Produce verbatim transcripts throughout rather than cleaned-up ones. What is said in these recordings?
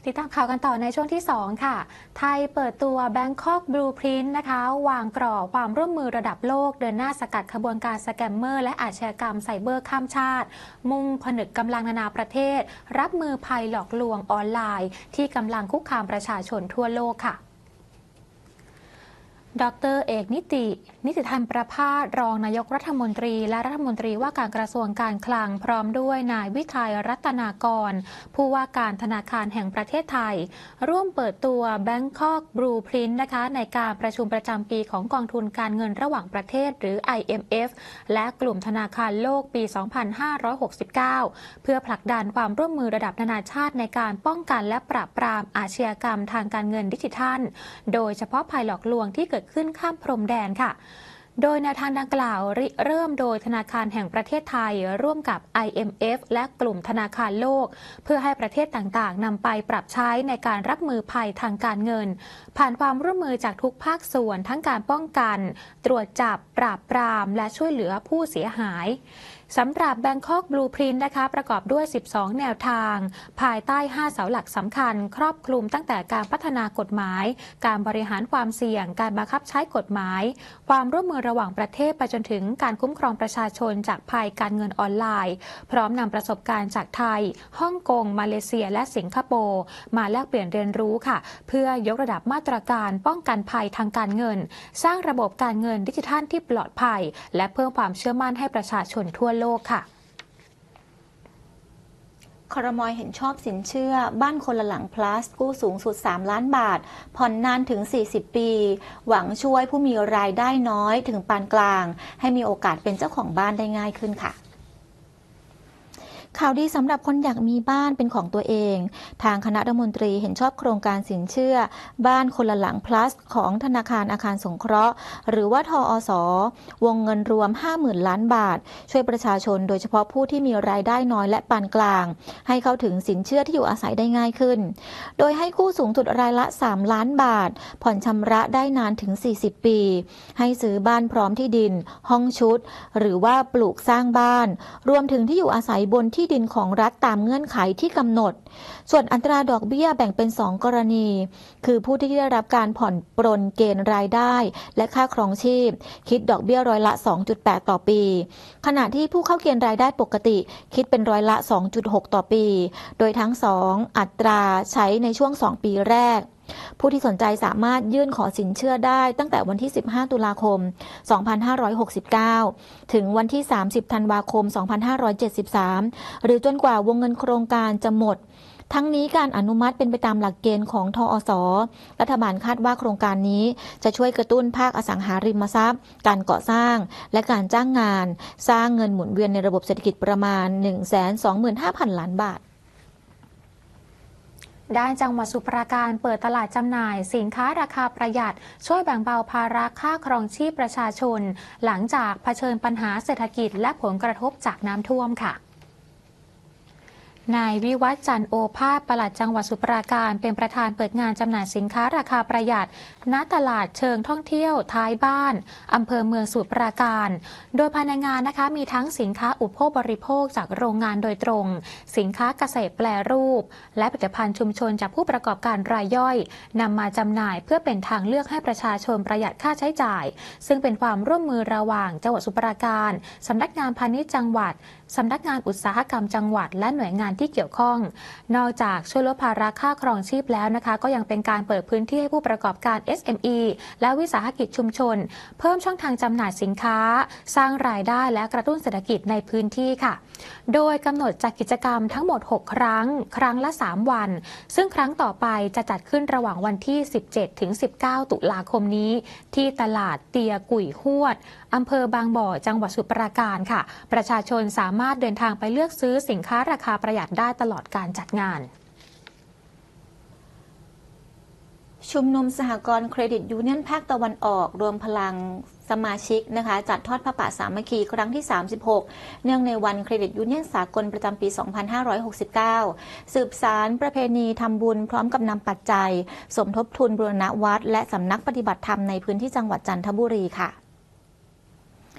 ติดตามข่าวกันต่อในช่วงที่สองค่ะไทยเปิดตัว Bangkok Blueprint นะคะวางกรอบความร่วมมือระดับโลกเดินหน้าสกัดขบวนการสแกมเมอร์และอาชญากรรมไซเบอร์ข้ามชาติมุ่งผนึกกำลังนานาประเทศรับมือภัยหลอกลวงออนไลน์ที่กำลังคุกคามประชาชนทั่วโลกค่ะดร.เอกนิติ นิติธรรมประภาสรองนายกรัฐมนตรีและรัฐมนตรีว่าการกระทรวงการคลังพร้อมด้วยนายวิทัยรัตนากรผู้ว่าการธนาคารแห่งประเทศไทยร่วมเปิดตัว Bangkok Blueprint นะคะในการประชุมประจำปีของกองทุนการเงินระหว่างประเทศหรือ ไอ เอ็ม เอฟ และกลุ่มธนาคารโลกปี สองพันห้าร้อยหกสิบเก้า เพื่อผลักดันความร่วมมือระดับนานาชาติในการป้องกันและปราบปรามอาชญากรรมทางการเงินดิจิทัลโดยเฉพาะภัยหลอกลวงที่เกิดขึ้นข้ามพรมแดนค่ะโดยแนวทางดังกล่าวริเริ่มโดยธนาคารแห่งประเทศไทยร่วมกับ ไอ เอ็ม เอฟ และกลุ่มธนาคารโลกเพื่อให้ประเทศต่างๆนำไปปรับใช้ในการรับมือภัยทางการเงินผ่านความร่วมมือจากทุกภาคส่วนทั้งการป้องกันตรวจจับปราบปรามและช่วยเหลือผู้เสียหายสำหรับ Bangkok Blueprint นะคะประกอบด้วยสิบสองแนวทางภายใต้ห้าเสาหลักสำคัญครอบคลุมตั้งแต่การพัฒนากฎหมายการบริหารความเสี่ยงการบังคับใช้กฎหมายความร่วมมือระหว่างประเทศไปจนถึงการคุ้มครองประชาชนจากภัยการเงินออนไลน์พร้อมนำประสบการณ์จากไทยฮ่องกงมาเลเซียและสิงคโปร์มาแลกเปลี่ยนเรียนรู้ค่ะเพื่อยกระดับมาตรการป้องกันภัยทางการเงินสร้างระบบการเงินดิจิทัลที่ปลอดภัยและเพิ่มความเชื่อมั่นให้ประชาชนทั่วโลกค่ะครม.เห็นชอบสินเชื่อบ้านคนละหลัง plus กู้สูงสุดสามล้านบาทผ่อนนานถึงสี่สิบปีหวังช่วยผู้มีรายได้น้อยถึงปานกลางให้มีโอกาสเป็นเจ้าของบ้านได้ง่ายขึ้นค่ะข่าวดีสำหรับคนอยากมีบ้านเป็นของตัวเองทางคณะรัฐมนตรีเห็นชอบโครงการสินเชื่อบ้านคนละหลัง plus ของธนาคารอาคารสงเคราะห์หรือว่าทอสวงเงินรวม ห้าหมื่นล้านบาทช่วยประชาชนโดยเฉพาะผู้ที่มีรายได้น้อยและปานกลางให้เข้าถึงสินเชื่อที่อยู่อาศัยได้ง่ายขึ้นโดยให้กู้สูงสุดรายละสามล้านบาทผ่อนชำระได้นานถึงสี่สิบปีให้ซื้อบ้านพร้อมที่ดินห้องชุดหรือว่าปลูกสร้างบ้านรวมถึงที่อยู่อาศัยบนที่ดินของรัฐตามเงื่อนไขที่กำหนดส่วนอัตราดอกเบี้ยแบ่งเป็นสองกรณีคือผู้ที่ได้รับการผ่อนปรนเกณฑ์รายได้และค่าครองชีพคิดดอกเบี้ยร้อยละ สองจุดแปด ต่อปีขณะที่ผู้เข้าเกณฑ์รายได้ปกติคิดเป็นร้อยละ สองจุดหก ต่อปีโดยทั้งสองอัตราใช้ในช่วงสองปีแรกผู้ที่สนใจสามารถยื่นขอสินเชื่อได้ตั้งแต่วันที่สิบห้าตุลาคมสองพันห้าร้อยหกสิบเก้าถึงวันที่สามสิบธันวาคมสองพันห้าร้อยเจ็ดสิบสามหรือจนกว่าวงเงินโครงการจะหมดทั้งนี้การอนุมัติเป็นไปตามหลักเกณฑ์ของทอสรัฐบาลคาดว่าโครงการนี้จะช่วยกระตุ้นภาคอสังหาริมทรัพย์การก่อสร้างและการจ้างงานสร้างเงินหมุนเวียนในระบบเศรษฐกิจประมาณ หนึ่งแสนสองหมื่นห้าพัน ล้านบาทด้านจังหวัดสมุพรปราการเปิดตลาดจำหน่ายสินค้าราคาประหยัดช่วยแบ่งเบาภาระค่าครองชีพประชาชนหลังจากเผชิญปัญหาเศรษฐกิจและผลกระทบจากน้ำท่วมค่ะนายวิวัฒน์จันทร์โอภาสปลัดจังหวัดสมุพรปราการเป็นประธานเปิดงานจำหน่ายสินค้าราคาประหยัดณตลาดเชิงท่องเที่ยวท้ายบ้านอำเภอเมืองสมุพรปราการโดยภายในงานนะคะมีทั้งสินค้าอุปโภคบริโภคจากโรงงานโดยตรงสินค้าเกษตรแปรรูปและผลิตภัณฑ์ชุมชนจากผู้ประกอบการรายย่อยนำมาจำหน่ายเพื่อเป็นทางเลือกให้ประชาชนประหยัดค่าใช้จ่ายซึ่งเป็นความร่วมมือระหว่างจังหวัดสมุพรปราการสำนักงานพาณิชย์จังหวัดสำนักงานอุตสาหกรรมจังหวัดและหน่วยงานที่เกี่ยวข้องนอกจากช่วยลดภาระค่าครองชีพแล้วนะคะก็ยังเป็นการเปิดพื้นที่ให้ผู้ประกอบการ เอส เอ็ม อี และวิสาหกิจชุมชนเพิ่มช่องทางจำหน่ายสินค้าสร้างรายได้และกระตุ้นเศรษฐกิจในพื้นที่ค่ะโดยกำหนดจัดกิจกรรมทั้งหมดหกครั้งครั้งละสามวันซึ่งครั้งต่อไปจะจัดขึ้นระหว่างวันที่สิบเจ็ดถึงสิบเก้าตุลาคมนี้ที่ตลาดเตียกุ่ยฮวดอำเภอบางบ่อจังหวัดสมุพรปราการค่ะประชาชนสามารถเดินทางไปเลือกซื้อสินค้าราคาประหยัดได้ตลอดการจัดงานชุมนุมสหกรณ์เครดิตยูเนี่ยนภาคตะวันออกรวมพลังสมาชิกนะคะจัดทอดผ้าป่าสามัคคีครั้งที่สามสิบหกเนื่องในวันเครดิตยูเนี่ยนสากลประจำปีสองพันห้าร้อยหกสิบเก้าสืบสานประเพณีทำบุญพร้อมกับนำปัจจัยสมทบทุนบูรณะวัดและสำนักปฏิบัติธรรมในพื้นที่จังหวัดจันทบุรีค่ะ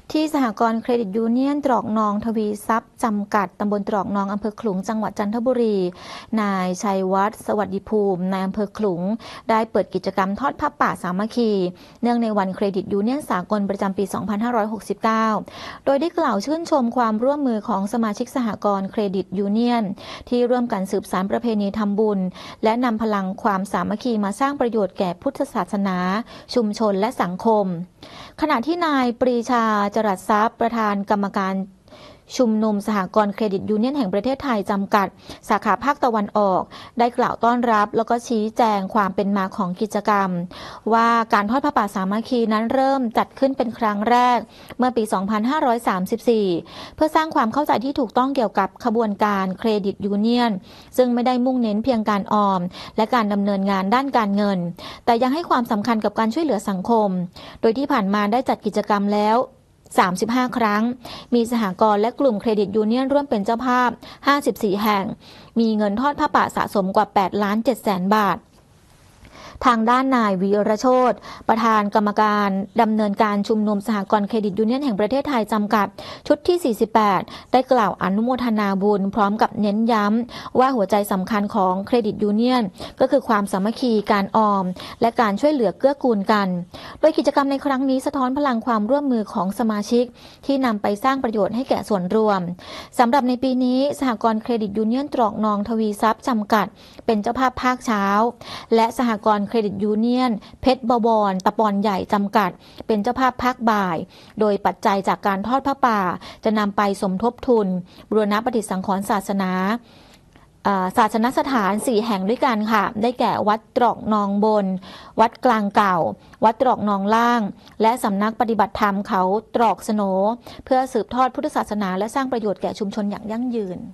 ที่สหกรณ์เครดิตยูเนียนตรอกนองทวีทรัพย์จำกัดตำบลตรอกนองอำเภอขลุงจังหวัดจันทบุรีนายชัยวัฒน์สวัสดิภูมินายอำเภอขลุงได้เปิดกิจกรรมทอดผ้าป่าสามัคคีเนื่องในวันเครดิตยูเนียนสากลประจำปี สองพันห้าร้อยหกสิบเก้า โดยได้กล่าวชื่นชมความร่วมมือของสมาชิกสหกรณ์เครดิตยูเนียนที่ร่วมกันสืบสานประเพณีทำบุญและนำพลังความสามัคคีมาสร้างประโยชน์แก่พุทธศาสนาชุมชนและสังคมขณะที่นายปรีชาจรัสทรัพย์ประธานกรรมการชุมนุมสหกรณ์เครดิตยูเนียนแห่งประเทศไทยจำกัดสาขาภาคตะวันออกได้กล่าวต้อนรับแล้วก็ชี้แจงความเป็นมาของกิจกรรมว่าการทอดผ้าป่าสามัคคีนั้นเริ่มจัดขึ้นเป็นครั้งแรกเมื่อปี สองพันห้าร้อยสามสิบสี่ เพื่อสร้างความเข้าใจที่ถูกต้องเกี่ยวกับขบวนการเครดิตยูเนียนซึ่งไม่ได้มุ่งเน้นเพียงการออมและการดำเนินงานด้านการเงินแต่ยังให้ความสำคัญกับการช่วยเหลือสังคมโดยที่ผ่านมาได้จัดกิจกรรมแล้วสามสิบห้า ครั้งมีสหกรณ์และกลุ่มเครดิตยูเนียนร่วมเป็นเจ้าภาพห้าสิบสี่แห่งมีเงินทอดผ้าป่าสะสมกว่าแปดล้านเจ็ดแสนบาททางด้านนายวีรโชติประธานกรรมการดำเนินการชุมนุมสหกรณ์เครดิตยูเนียนแห่งประเทศไทยจำกัดชุดที่ สี่สิบแปด ได้กล่าวอนุโมทนาบุญพร้อมกับเน้นย้ำว่าหัวใจสำคัญของเครดิตยูเนียนก็คือความสามัคคีการออมและการช่วยเหลือเกื้อกูลกันโดยกิจกรรมในครั้งนี้สะท้อนพลังความร่วมมือของสมาชิกที่นำไปสร้างประโยชน์ให้แก่ส่วนรวมสำหรับในปีนี้สหกรณ์เครดิตยูเนียนตรอกนองทวีทรัพย์จำกัดเป็นเจ้าภาพภาคเช้าและสหกรณ์เครดิตยูเนียนเพชรบวรตะปอนใหญ่จำกัดเป็นเจ้าภาพภาคบ่ายโดยปัจจัยจากการทอดผ้าป่าจะนำไปสมทบทุนบูรณะปฏิสังขรณ์ศาสนาศาสนสถานสี่แห่งด้วยกันค่ะได้แก่วัดตรอกนองบนวัดกลางเก่าวัดตรอกนองล่างและสำนักปฏิบัติธรรมเขาตรอกสโนเพื่อสืบทอดพุทธศาสนาและสร้างประโยชน์แก่ชุมชนอย่างยั่งยืน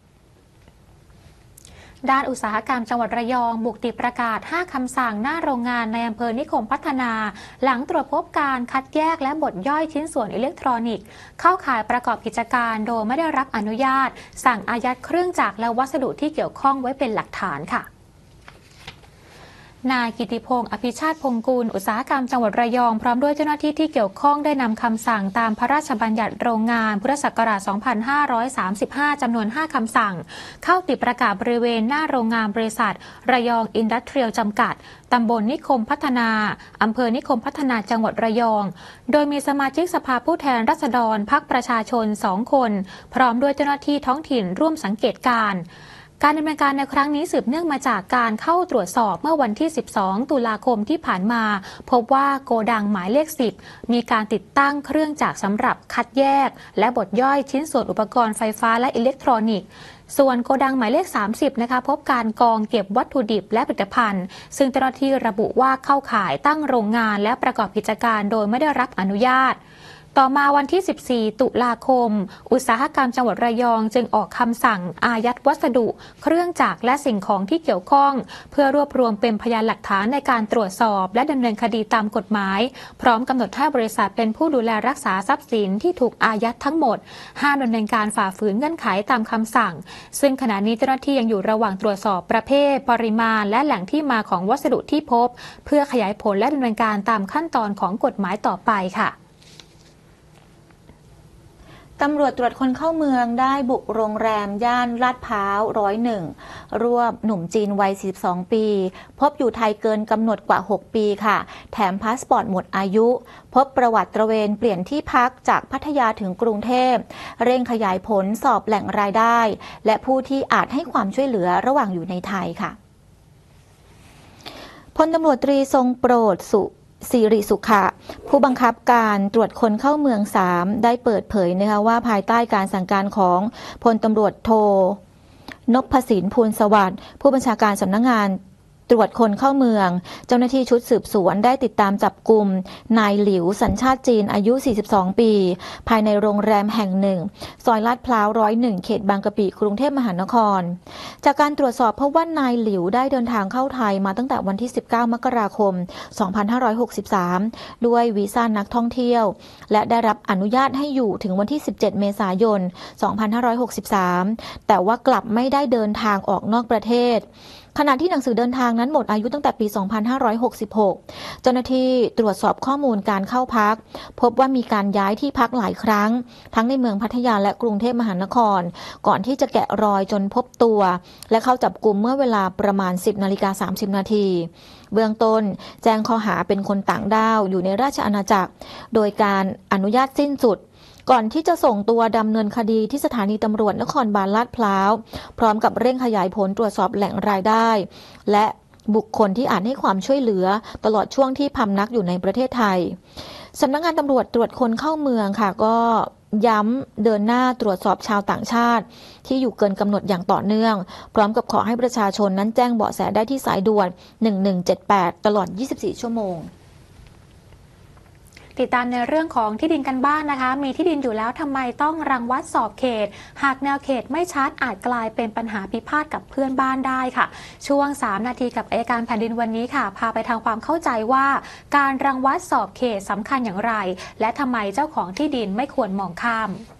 ด้านอุตสาหกรรมจังหวัดระยองบุกติดประกาศห้าคำสั่งหน้าโรงงานในอำเภอนิคมพัฒนาหลังตรวจพบการคัดแยกและบดย่อยชิ้นส่วนอิเล็กทรอนิกส์เข้าข่ายประกอบกิจการโดยไม่ได้รับอนุญาตสั่งอายัดเครื่องจักรและวัสดุที่เกี่ยวข้องไว้เป็นหลักฐานค่ะนายกิติพงศ์อภิชาติพงกุลอุตสาหกรรมจังหวัดระยองพร้อมด้วยเจ้าหน้าที่ที่เกี่ยวข้องได้นำคำสั่งตามพระราชบัญญัติโรงงานพุทธศักราช สองพันห้าร้อยสามสิบห้า จำนวน ห้า คำสั่งเข้าติดประกาศบริเวณหน้าโรงงานบริษัทระยองอินดัสเทรียลจำกัดตำบลนิคมพัฒนาอำเภอนิคมพัฒนาจังหวัดระยองโดยมีสมาชิกสภาผู้แทนราษฎรพรรคประชาชนสองคนพร้อมด้วยเจ้าหน้าที่ท้องถิ่นร่วมสังเกตการณ์การดำเนินการในครั้งนี้สืบเนื่องมาจากการเข้าตรวจสอบเมื่อวันที่ สิบสอง ตุลาคมที่ผ่านมาพบว่าโกดังหมายเลข สิบมีการติดตั้งเครื่องจักรสำหรับคัดแยกและบดย่อยชิ้นส่วนอุปกรณ์ไฟฟ้าและอิเล็กทรอนิกส์ส่วนโกดังหมายเลข สามสิบนะคะพบการกองเก็บวัตถุดิบและผลิตภัณฑ์ซึ่งเจ้าหน้าที่ระบุว่าเข้าข่ายตั้งโรงงานและประกอบกิจการโดยไม่ได้รับอนุญาตต่อมาวันที่ สิบสี่ ตุลาคมอุตสาหกรรมจังหวัดระยองจึงออกคำสั่งอายัดวัสดุเครื่องจักรและสิ่งของที่เกี่ยวข้องเพื่อรวบรวมเป็นพยานหลักฐานในการตรวจสอบและดำเนินคดีตามกฎหมายพร้อมกำหนดให้บริษัทเป็นผู้ดูแลรักษาทรัพย์สินที่ถูกอายัดทั้งหมดห้ามดำเนินการฝ่าฝืนเงื่อนไขตามคำสั่งซึ่งขณะนี้เจ้าหน้าที่ยังอยู่ระหว่างตรวจสอบประเภทปริมาณและแหล่งที่มาของวัสดุที่พบเพื่อขยายผลและดำเนินการตามขั้นตอนของกฎหมายต่อไปค่ะตำรวจตรวจคนเข้าเมืองได้บุกโรงแรมย่านลาดพร้าวร้อยหนึ่งรวบหนุ่มจีนวัย สี่สิบสอง ปีพบอยู่ไทยเกินกำหนดกว่า หก ปีค่ะแถมพาสปอร์ตหมดอายุพบประวัติตระเวนเปลี่ยนที่พักจากพัทยาถึงกรุงเทพเร่งขยายผลสอบแหล่งรายได้และผู้ที่อาจให้ความช่วยเหลือระหว่างอยู่ในไทยค่ะพลตำรวจตรีทรงโปรดสุสิริสุขะผู้บังคับการตรวจคนเข้าเมืองสามได้เปิดเผยนะคะว่าภายใต้การสั่งการของพลตำรวจโทนพสินพูลสวัสดิ์ผู้บัญชาการสำนักงานตรวจคนเข้าเมืองเจ้าหน้าที่ชุดสืบสวนได้ติดตามจับกุมนายหลิวสัญชาติจีนอายุ สี่สิบสอง ปีภายในโรงแรมแห่งหนึ่งซอยลาดพร้าวร้อยหนึ่งเขตบางกะปิกรุงเทพมหานครจากการตรวจสอบพบว่านายหลิวได้เดินทางเข้าไทยมาตั้งแต่วันที่ สิบเก้า มกราคม สองพันห้าร้อยหกสิบสาม ด้วยวีซ่านักท่องเที่ยวและได้รับอนุญาตให้อยู่ถึงวันที่ สิบเจ็ด เมษายน สองพันห้าร้อยหกสิบสาม แต่ว่ากลับไม่ได้เดินทางออกนอกประเทศขณะที่หนังสือเดินทางนั้นหมดอายุตั้งแต่ปี สองพันห้าร้อยหกสิบหก เจ้าหน้าที่ตรวจสอบข้อมูลการเข้าพักพบว่ามีการย้ายที่พักหลายครั้งทั้งในเมืองพัทยาและกรุงเทพมหานครก่อนที่จะแกะรอยจนพบตัวและเข้าจับกุมเมื่อเวลาประมาณ สิบนาฬิกาสามสิบนาทีเบื้องต้นแจ้งข้อหาเป็นคนต่างด้าวอยู่ในราชอาณาจักรโดยการอนุญาตสิ้นสุดก่อนที่จะส่งตัวดำเนินคดีที่สถานีตำรวจนครบาลลาดพร้าวพร้อมกับเร่งขยายผลตรวจสอบแหล่งรายได้และบุคคลที่อาจให้ความช่วยเหลือตลอดช่วงที่พำนักอยู่ในประเทศไทยสำนักงานตำรวจตรวจคนเข้าเมืองค่ะก็ย้ำเดินหน้าตรวจสอบชาวต่างชาติที่อยู่เกินกำหนดอย่างต่อเนื่องพร้อมกับขอให้ประชาชนนั้นแจ้งเบาะแสได้ที่สายด่วนหนึ่งหนึ่งเจ็ดแปดตลอดยี่สิบสี่ชั่วโมงติดตามในเรื่องของที่ดินกันบ้าง น, นะคะมีที่ดินอยู่แล้วทำไมต้องรังวัดสอบเขตหากแนวเขตไม่ชัดอาจกลายเป็นปัญหาพิพาทกับเพื่อนบ้านได้ค่ะช่วงสามนาทีกับอัยการแผ่นดินวันนี้ค่ะพาไปทำความเข้าใจว่าการรังวัดสอบเขตสำคัญอย่างไรและทำไมเจ้าของที่ดินไม่ควรมองข้าม